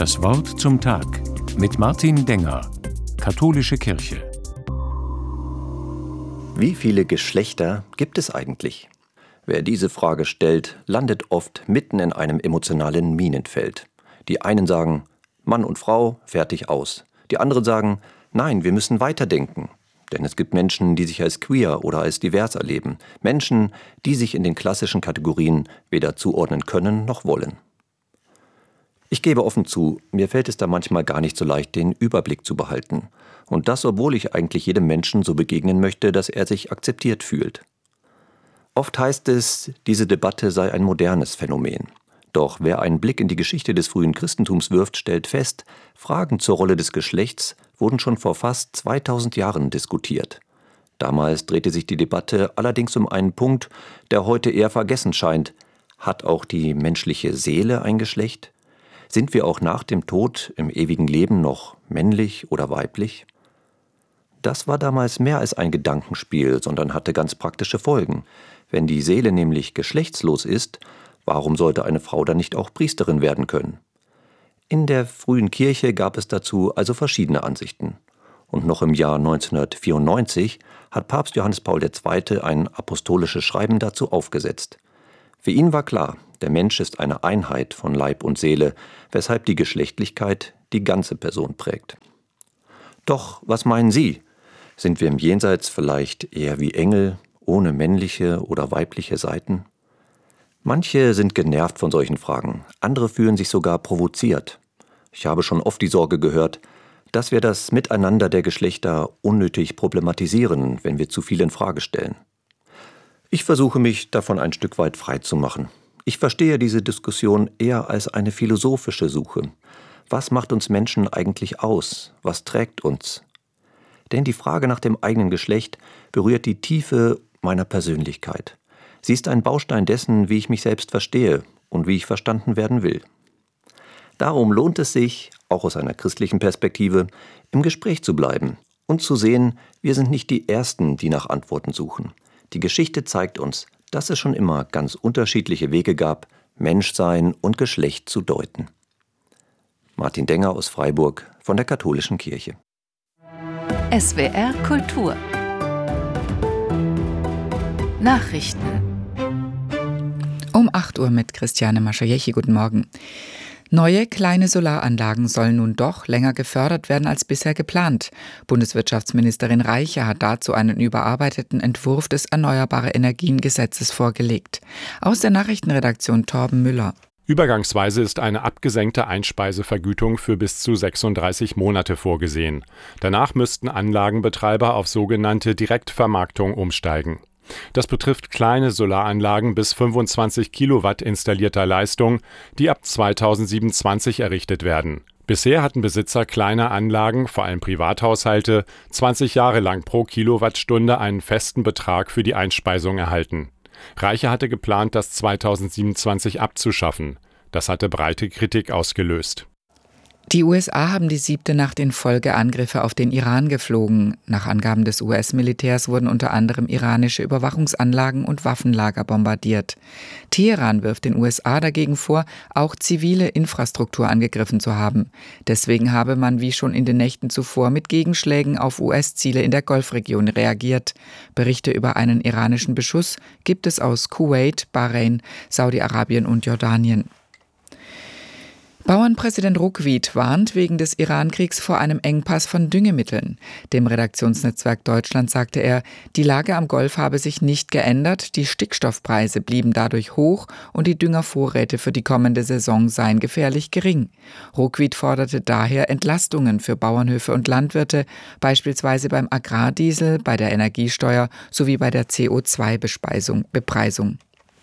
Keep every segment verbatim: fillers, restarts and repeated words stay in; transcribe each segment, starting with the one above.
Das Wort zum Tag mit Martin Denger, Katholische Kirche. Wie viele Geschlechter gibt es eigentlich? Wer diese Frage stellt, landet oft mitten in einem emotionalen Minenfeld. Die einen sagen, Mann und Frau, fertig aus. Die anderen sagen, nein, wir müssen weiterdenken. Denn es gibt Menschen, die sich als queer oder als divers erleben. Menschen, die sich in den klassischen Kategorien weder zuordnen können noch wollen. Ich gebe offen zu, mir fällt es da manchmal gar nicht so leicht, den Überblick zu behalten. Und das, obwohl ich eigentlich jedem Menschen so begegnen möchte, dass er sich akzeptiert fühlt. Oft heißt es, diese Debatte sei ein modernes Phänomen. Doch wer einen Blick in die Geschichte des frühen Christentums wirft, stellt fest, Fragen zur Rolle des Geschlechts wurden schon vor fast zweitausend Jahren diskutiert. Damals drehte sich die Debatte allerdings um einen Punkt, der heute eher vergessen scheint. Hat auch die menschliche Seele ein Geschlecht? Sind wir auch nach dem Tod im ewigen Leben noch männlich oder weiblich? Das war damals mehr als ein Gedankenspiel, sondern hatte ganz praktische Folgen. Wenn die Seele nämlich geschlechtslos ist, warum sollte eine Frau dann nicht auch Priesterin werden können? In der frühen Kirche gab es dazu also verschiedene Ansichten. Und noch im Jahr neunzehnhundertvierundneunzig hat Papst Johannes Paul der Zweite ein apostolisches Schreiben dazu aufgesetzt. Für ihn war klar, der Mensch ist eine Einheit von Leib und Seele, weshalb die Geschlechtlichkeit die ganze Person prägt. Doch was meinen Sie? Sind wir im Jenseits vielleicht eher wie Engel, ohne männliche oder weibliche Seiten? Manche sind genervt von solchen Fragen, andere fühlen sich sogar provoziert. Ich habe schon oft die Sorge gehört, dass wir das Miteinander der Geschlechter unnötig problematisieren, wenn wir zu viel in Frage stellen. Ich versuche mich davon ein Stück weit frei zu machen. Ich verstehe diese Diskussion eher als eine philosophische Suche. Was macht uns Menschen eigentlich aus? Was trägt uns? Denn die Frage nach dem eigenen Geschlecht berührt die Tiefe meiner Persönlichkeit. Sie ist ein Baustein dessen, wie ich mich selbst verstehe und wie ich verstanden werden will. Darum lohnt es sich, auch aus einer christlichen Perspektive, im Gespräch zu bleiben und zu sehen, wir sind nicht die Ersten, die nach Antworten suchen. Die Geschichte zeigt uns, dass es schon immer ganz unterschiedliche Wege gab, Menschsein und Geschlecht zu deuten. Martin Denger aus Freiburg von der Katholischen Kirche. S W R Kultur Nachrichten Um acht Uhr mit Christiane Maschajechi. Guten Morgen. Neue kleine Solaranlagen sollen nun doch länger gefördert werden als bisher geplant. Bundeswirtschaftsministerin Reiche hat dazu einen überarbeiteten Entwurf des Erneuerbare-Energien-Gesetzes vorgelegt. Aus der Nachrichtenredaktion Torben Müller. Übergangsweise ist eine abgesenkte Einspeisevergütung für bis zu sechsunddreißig Monate vorgesehen. Danach müssten Anlagenbetreiber auf sogenannte Direktvermarktung umsteigen. Das betrifft kleine Solaranlagen bis fünfundzwanzig Kilowatt installierter Leistung, die ab zweitausendsiebenundzwanzig errichtet werden. Bisher hatten Besitzer kleiner Anlagen, vor allem Privathaushalte, zwanzig Jahre lang pro Kilowattstunde einen festen Betrag für die Einspeisung erhalten. Reiche hatte geplant, das zweitausendsiebenundzwanzig abzuschaffen. Das hatte breite Kritik ausgelöst. Die U S A haben die siebte Nacht in Folge Angriffe auf den Iran geflogen. Nach Angaben des U S-Militärs wurden unter anderem iranische Überwachungsanlagen und Waffenlager bombardiert. Teheran wirft den U S A dagegen vor, auch zivile Infrastruktur angegriffen zu haben. Deswegen habe man wie schon in den Nächten zuvor mit Gegenschlägen auf U S-Ziele in der Golfregion reagiert. Berichte über einen iranischen Beschuss gibt es aus Kuwait, Bahrain, Saudi-Arabien und Jordanien. Bauernpräsident Ruckwied warnt wegen des Iran-Kriegs vor einem Engpass von Düngemitteln. Dem Redaktionsnetzwerk Deutschland sagte er, die Lage am Golf habe sich nicht geändert, die Stickstoffpreise blieben dadurch hoch und die Düngervorräte für die kommende Saison seien gefährlich gering. Ruckwied forderte daher Entlastungen für Bauernhöfe und Landwirte, beispielsweise beim Agrardiesel, bei der Energiesteuer sowie bei der C O zwei Bepreisung.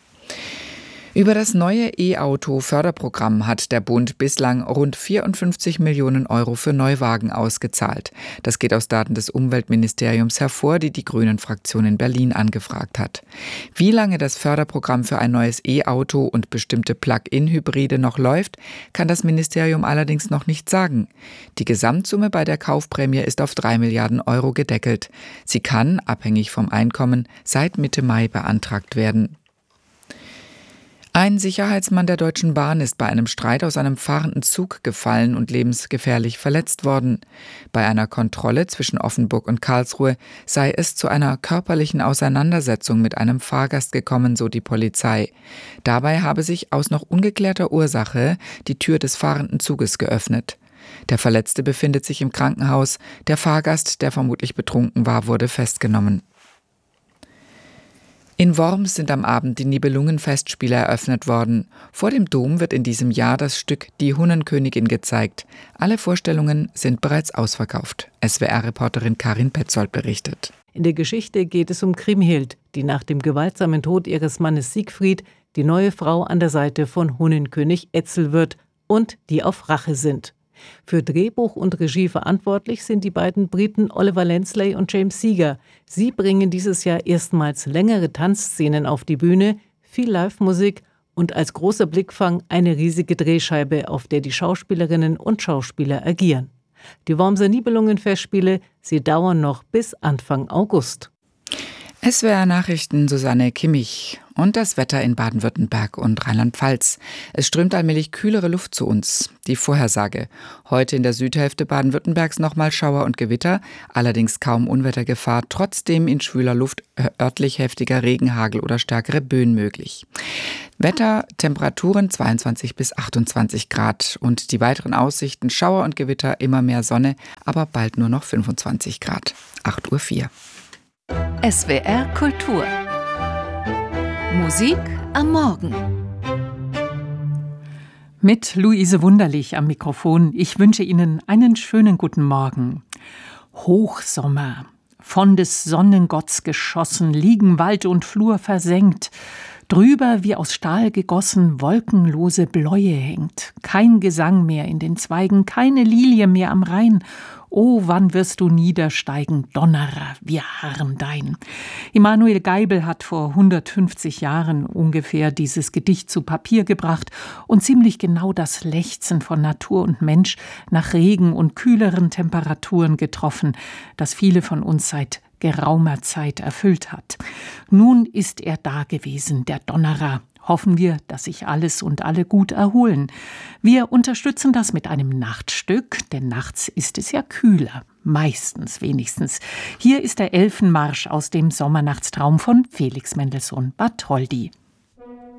Über das neue E-Auto-Förderprogramm hat der Bund bislang rund vierundfünfzig Millionen Euro für Neuwagen ausgezahlt. Das geht aus Daten des Umweltministeriums hervor, die die Grünen-Fraktion in Berlin angefragt hat. Wie lange das Förderprogramm für ein neues E-Auto und bestimmte Plug-in-Hybride noch läuft, kann das Ministerium allerdings noch nicht sagen. Die Gesamtsumme bei der Kaufprämie ist auf drei Milliarden Euro gedeckelt. Sie kann, abhängig vom Einkommen, seit Mitte Mai beantragt werden. Ein Sicherheitsmann der Deutschen Bahn ist bei einem Streit aus einem fahrenden Zug gefallen und lebensgefährlich verletzt worden. Bei einer Kontrolle zwischen Offenburg und Karlsruhe sei es zu einer körperlichen Auseinandersetzung mit einem Fahrgast gekommen, so die Polizei. Dabei habe sich aus noch ungeklärter Ursache die Tür des fahrenden Zuges geöffnet. Der Verletzte befindet sich im Krankenhaus. Der Fahrgast, der vermutlich betrunken war, wurde festgenommen. In Worms sind am Abend die Nibelungenfestspiele eröffnet worden. Vor dem Dom wird in diesem Jahr das Stück Die Hunnenkönigin gezeigt. Alle Vorstellungen sind bereits ausverkauft. S W R-Reporterin Karin Petzold berichtet. In der Geschichte geht es um Kriemhild, die nach dem gewaltsamen Tod ihres Mannes Siegfried die neue Frau an der Seite von Hunnenkönig Etzel wird und die auf Rache sinnt. Für Drehbuch und Regie verantwortlich sind die beiden Briten Oliver Lansley und James Seeger. Sie bringen dieses Jahr erstmals längere Tanzszenen auf die Bühne, viel Live-Musik und als großer Blickfang eine riesige Drehscheibe, auf der die Schauspielerinnen und Schauspieler agieren. Die Wormser Nibelungenfestspiele, sie dauern noch bis Anfang August. S W R-Nachrichten Susanne Kimmich. Und das Wetter in Baden-Württemberg und Rheinland-Pfalz. Es strömt allmählich kühlere Luft zu uns. Die Vorhersage. Heute in der Südhälfte Baden-Württembergs nochmal Schauer und Gewitter, allerdings kaum Unwettergefahr, trotzdem in schwüler Luft örtlich heftiger Regen, Hagel oder stärkere Böen möglich. Wetter, Temperaturen zweiundzwanzig bis achtundzwanzig Grad und die weiteren Aussichten Schauer und Gewitter, immer mehr Sonne, aber bald nur noch fünfundzwanzig Grad. acht Uhr vier. S W R Kultur. Musik am Morgen. Mit Luise Wunderlich am Mikrofon. Ich wünsche Ihnen einen schönen guten Morgen. Hochsommer. Von des Sonnengotts geschossen, liegen Wald und Flur versenkt. Drüber wie aus Stahl gegossen wolkenlose Bläue hängt. Kein Gesang mehr in den Zweigen, keine Lilie mehr am Rhein. Oh, wann wirst du niedersteigen, Donnerer, wir harren dein. Emanuel Geibel hat vor hundertfünfzig Jahren ungefähr dieses Gedicht zu Papier gebracht und ziemlich genau das Lechzen von Natur und Mensch nach Regen und kühleren Temperaturen getroffen, das viele von uns seit geraumer Zeit erfüllt hat. Nun ist er da gewesen, der Donnerer. Hoffen wir, dass sich alles und alle gut erholen. Wir unterstützen das mit einem Nachtstück, denn nachts ist es ja kühler. Meistens wenigstens. Hier ist der Elfenmarsch aus dem Sommernachtstraum von Felix Mendelssohn Bartholdy.